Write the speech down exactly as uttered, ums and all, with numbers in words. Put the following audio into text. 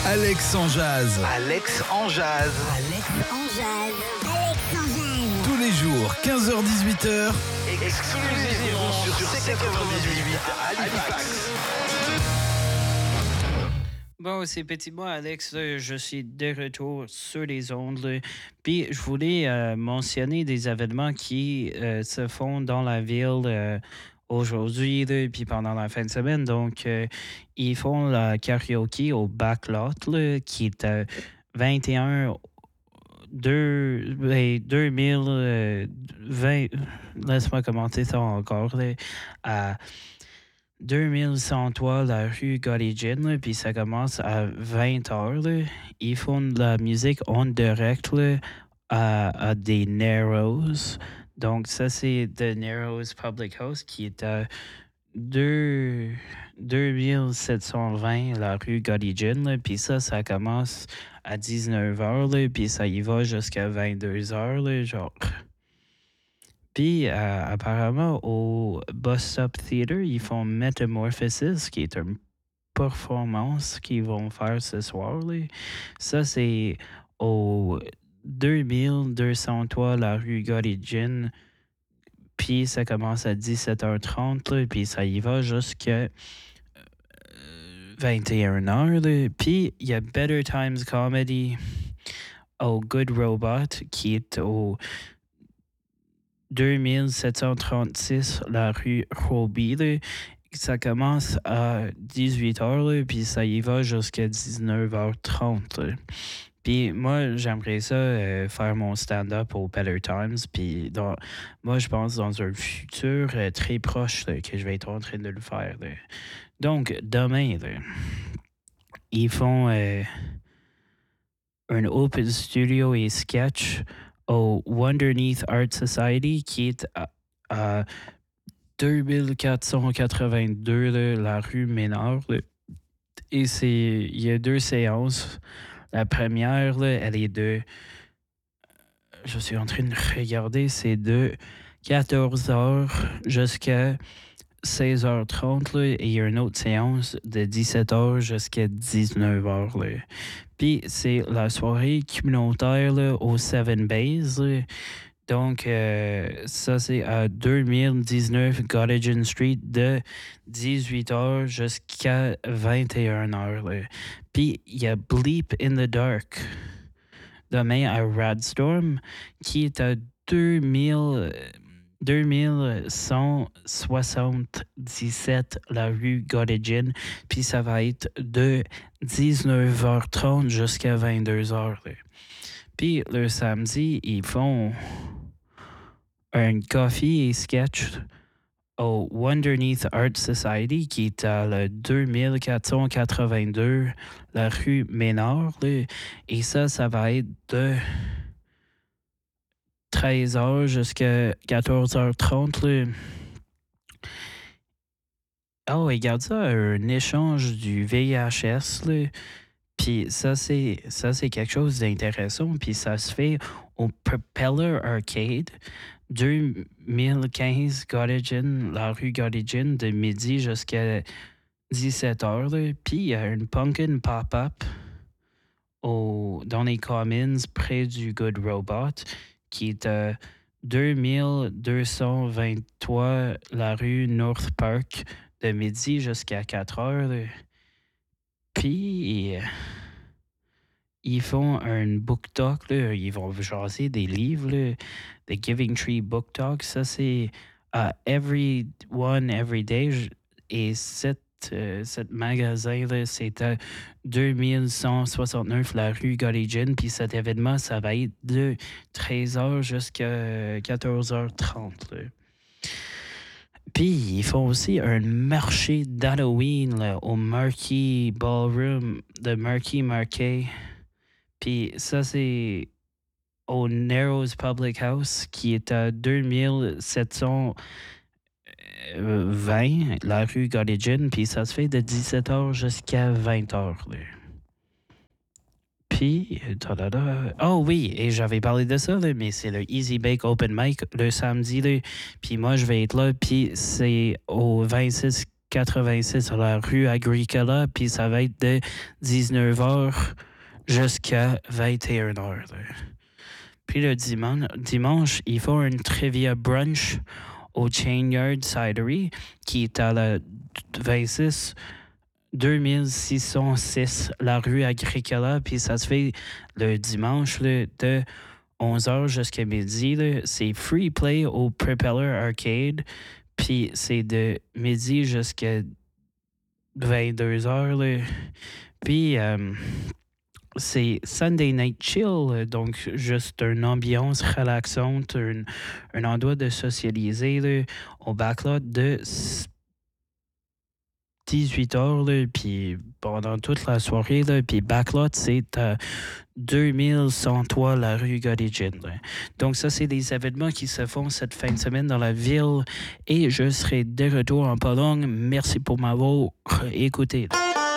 Alex en jazz. Alex en jazz. Alex en jazz. Alex en jazz. Tous les jours, quinze heures dix-huit heures. Exclusivement sur C quatre-vingt-dix-huit à Halifax. Bon, c'est Petit Moi, Alex. Là, je suis de retour sur les ondes. Là. Puis, je voulais euh, mentionner des événements qui euh, se font dans la ville euh, aujourd'hui, là, puis pendant la fin de semaine. Donc, euh, ils font la karaoke au Backlot, là, qui est à vingt et un deux, ben, deux mille vingt. Laisse-moi commenter ça encore. Là, à deux mille cent trois, la rue Gottingen, puis ça commence à vingt heures. Là. Ils font de la musique en direct là, à, à des Narrows. Donc, ça, c'est The Narrows Public House qui est à deux mille sept cent vingt, la rue Gottingen. Puis ça, ça commence à dix-neuf heures, là, puis ça y va jusqu'à vingt-deux heures, là, genre. Puis, euh, apparemment, au Bus Stop Theatre, ils font Metamorphosis, qui est une performance qu'ils vont faire ce soir. Là. Ça, c'est au deux mille deux cent trois, la rue Gottingen. Puis, ça commence à dix-sept heures trente, là, puis ça y va jusqu'à vingt et une heures. Là. Puis, il y a Better Times Comedy au Good Robot, qui est au deux mille sept cent trente-six, la rue Roby. Là. Ça commence à dix-huit heures, là, puis ça y va jusqu'à dix-neuf heures trente. Là. Puis moi, j'aimerais ça euh, faire mon stand-up au Better Times. Puis dans, moi, je pense dans un futur euh, très proche là, que je vais être en train de le faire. Là. Donc, demain, là, ils font euh, un open studio et sketch au Wonderneath Art Society, qui est à, à deux mille quatre cent quatre-vingt-deux, là, la rue Ménard. Là. Et c'est, il y a deux séances. La première, là, elle est de... Je suis en train de regarder, c'est de quatorze heures jusqu'à seize heures trente. Là, et il y a une autre séance de dix-sept heures jusqu'à dix-neuf heures. Là. Puis c'est la soirée communautaire là, au Seven Bays. Là. Donc, euh, ça, c'est à deux mille dix-neuf Gottingen Street de dix-huit heures jusqu'à vingt et une heures. Là. Puis, il y a Bleep in the Dark demain à Radstorm qui est à deux mille, deux mille cent soixante-dix-sept la rue Gottingen. Puis, ça va être de dix-neuf heures trente jusqu'à vingt-deux heures. Là. Puis, le samedi, ils font un coffee et sketch au Wonderneath Art Society qui est à la deux mille quatre cent quatre-vingt-deux, la rue Ménard. Là. Et ça, ça va être de treize heures jusqu'à quatorze heures trente. Là. Oh, regarde ça, un échange du V H S. Là. Puis ça, c'est ça, c'est quelque chose d'intéressant. Puis ça se fait au Propeller Arcade, deux mille quinze Gottingen, la rue Gottingen, de midi jusqu'à dix-sept heures. Là. Puis il y a une pumpkin pop-up au, dans les Commons près du Good Robot, qui est à deux mille deux cent vingt-trois la rue North Park, de midi jusqu'à quatre heures. Là. Puis, ils font un book talk, là. Ils vont jaser des livres, là. The Giving Tree Book Talk. Ça, c'est à Every One, Every Day. Et cet, euh, cet magasin-là, c'est à deux mille cent soixante-neuf, la rue Gottingen. Puis cet événement, ça va être de treize heures jusqu'à quatorze heures trente. Là. Puis, ils font aussi un marché d'Halloween là, au Marquis Ballroom de Marquis Marquet. Puis ça, c'est au Narrows Public House qui est à deux mille sept cent vingt, la rue Gottingen. Puis ça se fait de dix-sept heures jusqu'à vingt heures. Là. Puis, oh oui, et j'avais parlé de ça, là, mais c'est le Easy Bake Open Mic le samedi. Là. Puis moi, je vais être là. Puis c'est au vingt-six quatre-vingt-six à la rue Agricola, puis ça va être de dix-neuf heures jusqu'à vingt et une heures. Puis le dimanche, dimanche, ils font un trivia brunch au Chainyard Cidery, qui est à la vingt-six deux mille six cent six, la rue Agricola, puis ça se fait le dimanche là, de onze heures jusqu'à midi. Là. C'est free play au Propeller Arcade, puis c'est de midi jusqu'à vingt-deux heures. Là. Puis euh, c'est Sunday Night Chill, donc juste une ambiance relaxante, un, un endroit de socialiser là, au backlot de dix-huit heures, là, puis pendant toute la soirée, là, puis backlot, c'est à deux mille cent trois la rue Godegin. Donc ça, c'est des événements qui se font cette fin de semaine dans la ville et je serai de retour en pas long. Merci pour m'avoir écouté. Là.